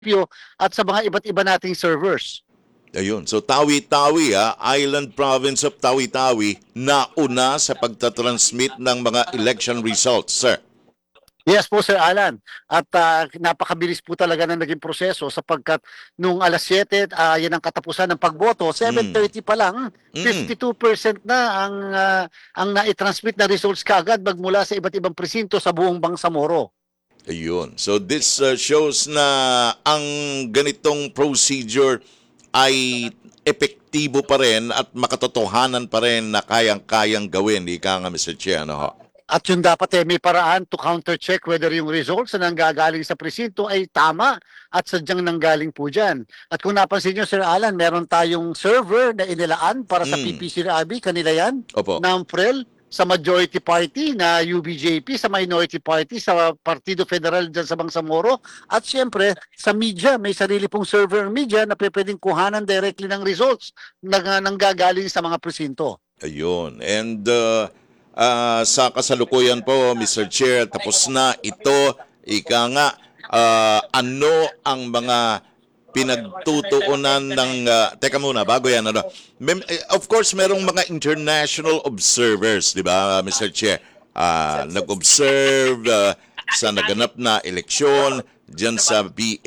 at sa mga iba't iba nating servers. Ayun. So Tawi-Tawi, Island Province of Tawi-Tawi, nauna sa pagtatransmit ng mga election results, sir. Yes po, Sir Alan. At napakabilis po talaga na naging proseso sapagkat nung alas 7, yan ang katapusan ng pagboto, 7:30 pa lang, 52% na ang nai-transmit na results kaagad magmula sa iba't ibang presinto sa buong Bangsamoro. Ayun. So this shows na ang ganitong procedure ay epektibo pa rin at makatotohanan pa rin na kayang-kayang gawin. Ika nga, Mr. Che, ano ho? At yun dapat may paraan to counter-check whether yung results na nanggagaling sa presinto ay tama at sadyang nanggaling po dyan. At kung napansin nyo, Sir Alan, meron tayong server na inilaan para sa PPCRAB, kanila yan, Opo. ng PREL, sa majority party na UBJP, sa minority party sa Partido Federal dyan sa Bangsamoro, at siyempre sa media, may sarili pong server media na pwedeng kuhanan directly ng results na nanggagaling sa mga presinto. Ayun. And sa kasalukuyan po, Mr. Chair, tapos na ito. Ika nga, ano ang mga pinagtutuunan ng... teka muna, bago yan. Of course, merong mga international observers, di ba, Mr. Chair? Nag-observe sa naganap na eleksyon dyan sa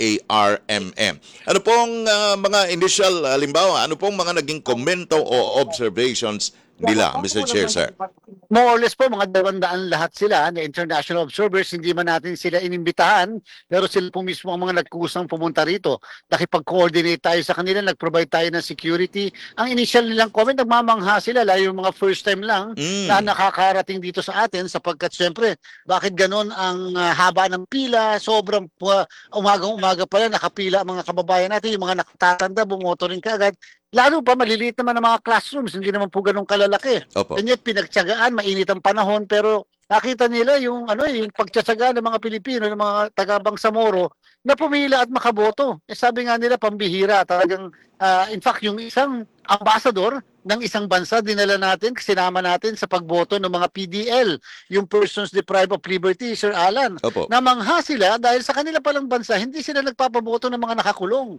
BARMM. Ano pong mga initial, halimbawa, ano pong mga naging komento o observations nila, Mr. Chair, sir? More or less po, mga 200 lahat sila na international observers. Hindi man natin sila inimbitahan, pero sila po mismo ang mga nagkusang pumunta rito. Nakipag-coordinate tayo sa kanila, nag-provide tayo ng security. Ang initial nilang comment, nagmamangha sila, lalo yung mga first time lang na nakakarating dito sa atin sapagkat syempre, bakit ganon ang haba ng pila, sobrang umagang-umaga pala, nakapila ang mga kababayan natin, yung mga nakatatanda, bumoto rin kaagad. Lalo pa, maliliit naman ang mga classrooms, hindi naman po ganun kalalaki. Opo. And yet, pinagtsagaan, mainit ang panahon, pero nakita nila yung, yung pagtsatsaga ng mga Pilipino, ng mga taga-Bangsamoro, na pumila at makaboto. Sabi nga nila, pambihira. Talagang, in fact, yung isang ambassador ng isang bansa, dinala natin, sinama natin sa pagboto ng mga PDL, yung Persons Deprived of Liberty, Sir Alan. Opo. Namangha sila dahil sa kanila palang bansa, hindi sila nagpapaboto ng mga nakakulong.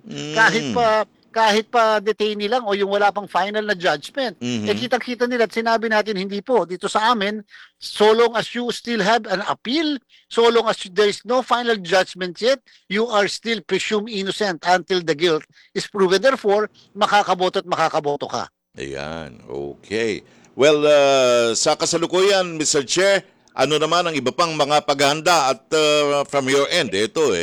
Kahit pa detainee lang o yung wala pang final na judgment. Kitang-kita nila at sinabi natin hindi po. Dito sa amin, so long as you still have an appeal, so long as there is no final judgment yet, you are still presumed innocent until the guilt is proven. Therefore, makakaboto at makakaboto ka. Ayan, okay. Well, sa kasalukuyan, Mr. Chair, ano naman ang iba pang mga paghahanda at from your end, ito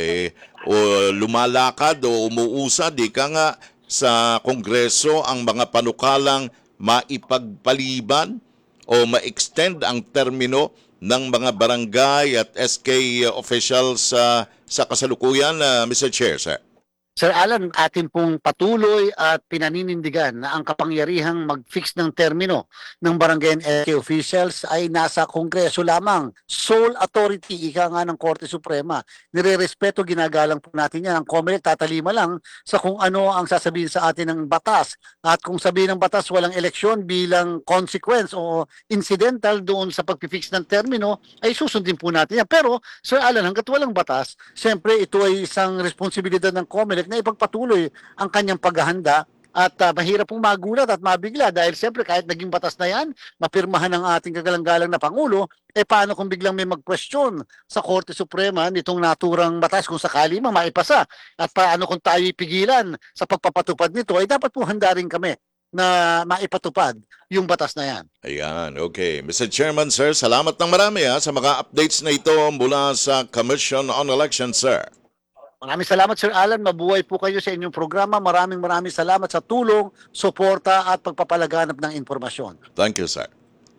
lumalakad o umuusad, di ka nga sa Kongreso ang mga panukalang maipagpaliban o ma-extend ang termino ng mga barangay at SK officials sa kasalukuyan, Mr. Chair, sir? Sir Alan, atin pong patuloy at pinaninindigan na ang kapangyarihang mag-fix ng termino ng barangay and SK officials ay nasa Kongreso lamang. Sole authority, ika nga ng Korte Suprema. Nire-respeto, ginagalang po natin yan. Ang COMELEC tatalima lang sa kung ano ang sasabihin sa atin ng batas. At kung sabihin ng batas walang eleksyon bilang consequence o incidental doon sa pag-fix ng termino, ay susundin po natin yan. Pero, Sir Alan, hanggat walang batas, siyempre ito ay isang responsibilidad ng COMELEC na ipagpatuloy ang kanyang paghahanda at mahirap pong magulat at mabigla dahil siyempre kahit naging batas na yan, mapirmahan ng ating kagalang-galang na Pangulo, paano kung biglang may mag-question sa Korte Suprema nitong naturang batas kung sakali maipasa at paano kung tayo ipigilan sa pagpapatupad nito, ay dapat po handa rin kami na maipatupad yung batas na yan. Ayan, okay. Mr. Chairman, sir, salamat ng marami sa mga updates na ito mula sa Commission on Elections, sir. Maraming salamat, Sir Alan. Mabuhay po kayo sa inyong programa. Maraming salamat sa tulong, suporta at pagpapalaganap ng impormasyon. Thank you, sir.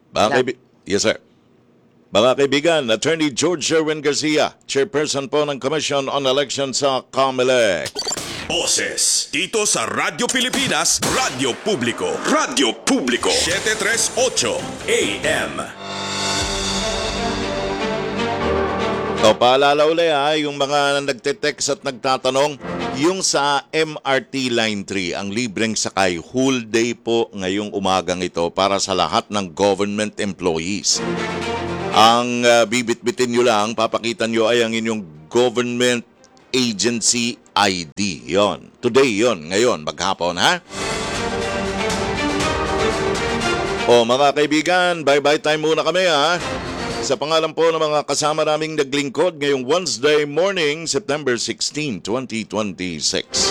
Yes, sir. Mga kaibigan, Attorney George Sherwin Garcia, Chairperson po ng Commission on Elections sa COMELEC. Boses dito sa Radyo Pilipinas, Radyo Publiko. Radyo Publiko 738 AM. Paalala uli yung mga nagte-text at nagtatanong, yung sa MRT Line 3, ang libreng sakay, whole day po ngayong umagang ito para sa lahat ng government employees. Ang bibit-bitin nyo lang, papakita nyo ay ang inyong government agency ID. Yon. Today yon, ngayon, maghapon, ha? O mga kaibigan, bye-bye time muna kami, ha? Sa pangalan po ng mga kasama naming naglingkod ngayong Wednesday morning, September 16, 2026.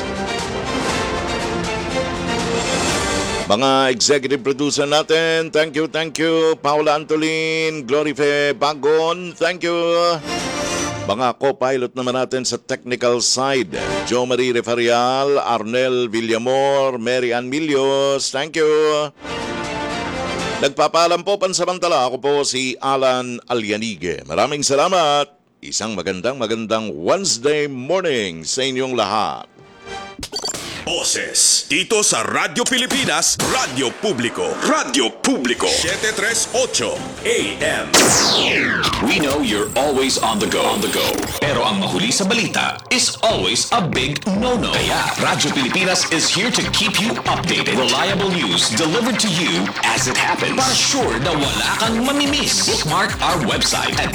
Mga executive producer natin, thank you. Paula Antolin, Glorife Bagon, thank you. Mga co-pilot naman natin sa technical side, Jo Marie Refarial, Arnel Villamor, Mary Ann Milios, thank you. Nagpapaalam po pansamantala, ako po si Alan Alianige. Maraming salamat. Isang magandang Wednesday morning sa inyong lahat. Boses dito sa Radyo Pilipinas, Radyo Publiko. Radyo Publiko 738 AM. We know you're always on the go. Pero ang mahuli sa balita is always a big no-no. Kaya Radyo Pilipinas is here to keep you updated. Reliable news delivered to you as it happens. Para sure na wala kang mamimiss. Bookmark our website at